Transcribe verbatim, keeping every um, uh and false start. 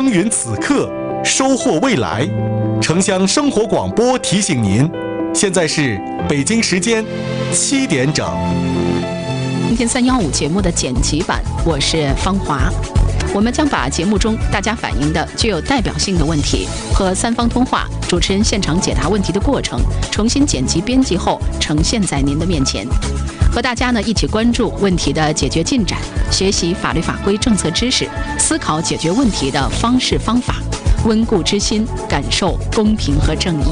耕耘此刻，收获未来。城乡生活广播提醒您，现在是北京时间七点整。 今天三幺五节目的剪辑版，我是方华。我们将把节目中大家反映的具有代表性的问题和三方通话主持人现场解答问题的过程重新剪辑编辑后呈现在您的面前，和大家呢一起关注问题的解决进展，学习法律法规政策知识，思考解决问题的方式方法，温故知新，感受公平和正义。